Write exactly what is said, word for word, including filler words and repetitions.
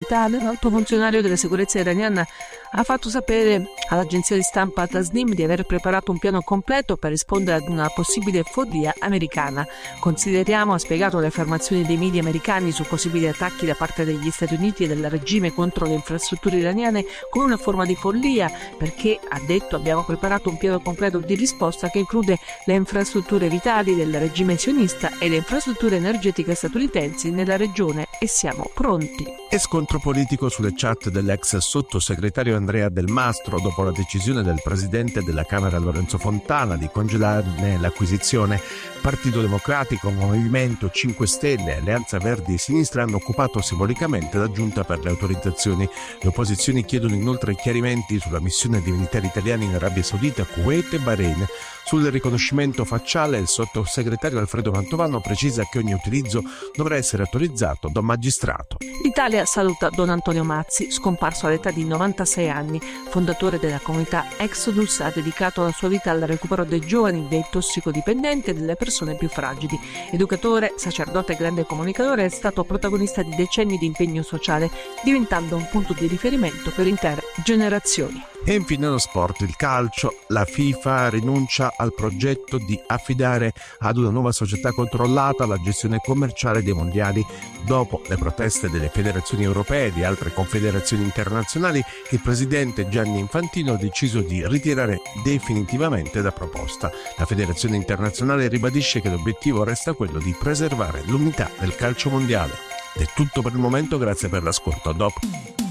occidentale, l'alto funzionario della sicurezza iraniana ha fatto sapere all'agenzia di stampa Tasnim di aver preparato un piano completo per rispondere ad una possibile follia americana. Consideriamo, ha spiegato, le affermazioni dei media americani su possibili attacchi da parte degli Stati Uniti e del regime contro le infrastrutture iraniane come una forma di follia, perché, ha detto, abbiamo preparato un piano completo di risposta che include le infrastrutture vitali del regime sionista e le infrastrutture energetiche statunitensi nella regione e siamo pronti. E scontro politico sulle chat dell'ex sottosegretario Andrea Del Mastro dopo la decisione del presidente della Camera Lorenzo Fontana di congelarne l'acquisizione. Partito Democratico, Movimento cinque Stelle, Alleanza Verdi e Sinistra hanno occupato simbolicamente la giunta per le autorizzazioni. Le opposizioni chiedono inoltre chiarimenti sulla missione di militari italiani in Arabia Saudita, Kuwait e Bahrain. Sul riconoscimento facciale, il sottosegretario Alfredo Mantovano precisa che ogni utilizzo dovrà essere autorizzato da un magistrato. L'Italia saluta Don Antonio Mazzi, scomparso all'età di novantasei anni. Fondatore della comunità Exodus, ha dedicato la sua vita al recupero dei giovani, dei tossicodipendenti e delle persone più fragili. Educatore, sacerdote e grande comunicatore, è stato protagonista di decenni di impegno sociale, diventando un punto di riferimento per intere generazioni. E infine lo sport, il calcio. La FIFA rinuncia al progetto di affidare ad una nuova società controllata la gestione commerciale dei mondiali. Dopo le proteste delle federazioni europee e di altre confederazioni internazionali, il presidente Gianni Infantino ha deciso di ritirare definitivamente la proposta. La federazione internazionale ribadisce che l'obiettivo resta quello di preservare l'unità del calcio mondiale. È tutto per il momento, grazie per l'ascolto, a dopo.